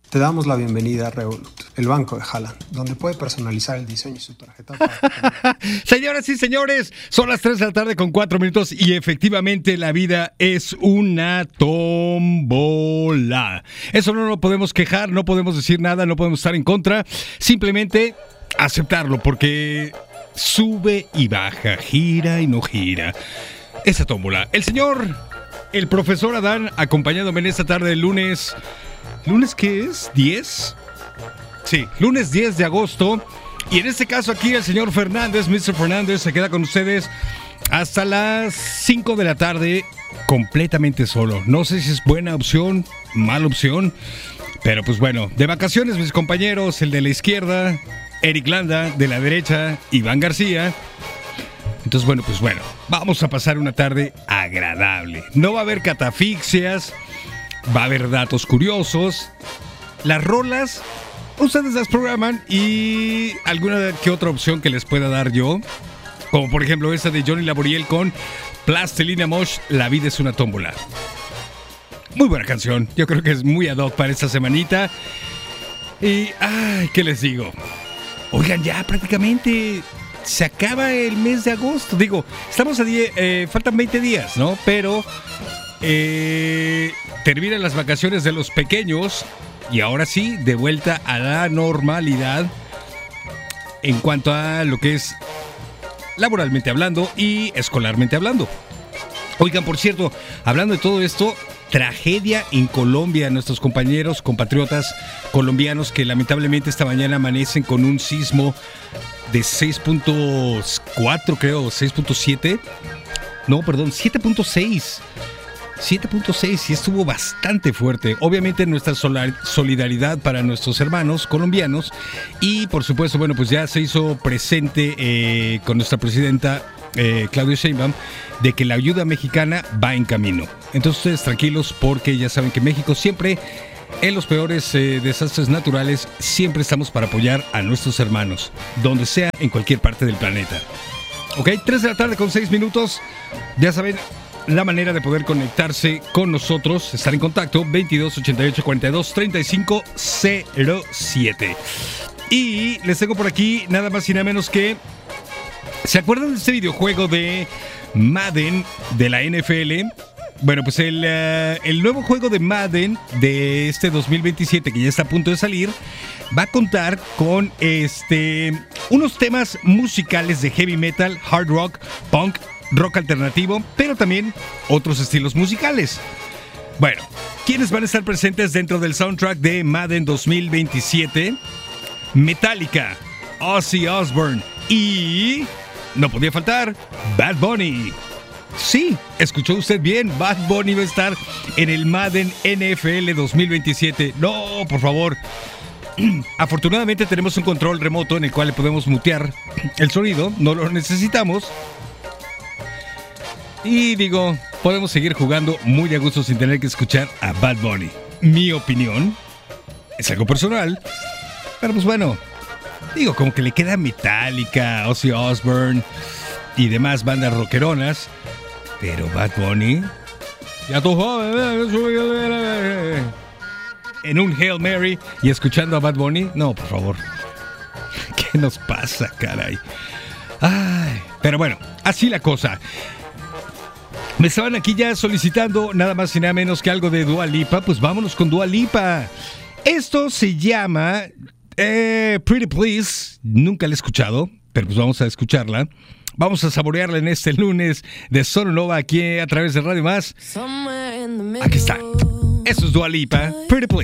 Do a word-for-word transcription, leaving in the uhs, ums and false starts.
Te damos la bienvenida a Revolut, el banco de Haaland, donde puede personalizar el diseño y su tarjeta. Para... Señoras y señores, son las tres de la tarde con cuatro minutos y efectivamente la vida es una tómbola. Eso no lo podemos quejar, no podemos decir nada, no podemos estar en contra, simplemente aceptarlo porque sube y baja, gira y no gira. Esa tómbola. El señor, el profesor Adán, acompañándome en esta tarde del lunes... ¿Lunes qué es? ¿diez? Sí, lunes diez de agosto. Y en este caso aquí el señor Fernández, mister Fernández, se queda con ustedes hasta las cinco de la tarde completamente solo. No sé si es buena opción, mala opción, pero pues bueno, de vacaciones mis compañeros, el de la izquierda, Eric Landa, de la derecha, Iván García. Entonces bueno, pues bueno, vamos a pasar una tarde agradable. No va a haber catafixias. Va a haber datos curiosos. Las rolas, ustedes las programan y alguna que otra opción que les pueda dar yo. Como por ejemplo esa de Johnny Laboriel con Plastilina Mosh, La vida es una tómbola. Muy buena canción. Yo creo que es muy ad hoc para esta semanita. Y, ay, ¿qué les digo? Oigan, ya prácticamente se acaba el mes de agosto. Digo, estamos a diez, eh, faltan veinte días, ¿no? Pero... Eh, terminan las vacaciones de los pequeños y ahora sí, de vuelta a la normalidad en cuanto a lo que es laboralmente hablando y escolarmente hablando. Oigan, por cierto, hablando de todo esto, tragedia en Colombia. Nuestros compañeros, compatriotas colombianos que lamentablemente esta mañana amanecen con un sismo de seis punto cuatro, creo, seis punto siete. No, perdón, siete punto seis. siete punto seis y estuvo bastante fuerte. Obviamente nuestra solidaridad para nuestros hermanos colombianos y por supuesto, bueno, pues ya se hizo presente eh, con nuestra presidenta eh, Claudia Sheinbaum de que la ayuda mexicana va en camino. Entonces ustedes tranquilos porque ya saben que México siempre, en los peores eh, desastres naturales, siempre estamos para apoyar a nuestros hermanos, donde sea, en cualquier parte del planeta. Ok, tres de la tarde con seis minutos, ya saben... La manera de poder conectarse con nosotros, estar en contacto, veintidós ochenta y ocho cuarenta y dos treinta y cinco cero siete. Y les tengo por aquí nada más y nada menos que... ¿Se acuerdan de este videojuego de Madden de la N F L? Bueno, pues el, uh, el nuevo juego de Madden de este dos mil veintisiete, que ya está a punto de salir, va a contar con este unos temas musicales de heavy metal, hard rock, punk, rock alternativo, pero también otros estilos musicales. Bueno, ¿quiénes van a estar presentes dentro del soundtrack de Madden dos mil veintisiete? Metallica, Ozzy Osbourne y... no podía faltar, Bad Bunny. Sí, escuchó usted bien, Bad Bunny va a estar en el Madden N F L dos mil veintisiete. No, por favor. Afortunadamente tenemos un control remoto en el cual le podemos mutear el sonido, no lo necesitamos. Y digo, podemos seguir jugando muy a gusto sin tener que escuchar a Bad Bunny. Mi opinión es algo personal, pero pues bueno, digo, como que le queda Metallica, Ozzy Osbourne y demás bandas rockeronas, pero Bad Bunny, ya tú en un Hail Mary y escuchando a Bad Bunny, no, por favor, ¿qué nos pasa, caray? Ay, pero bueno, así la cosa. Me estaban aquí ya solicitando nada más y nada menos que algo de Dua Lipa. Pues vámonos con Dua Lipa. Esto se llama eh, Pretty Please. Nunca la he escuchado, pero pues vamos a escucharla. Vamos a saborearla en este lunes de Sonora aquí a través de Radio Más. Aquí está. Eso es Dua Lipa, Pretty Please.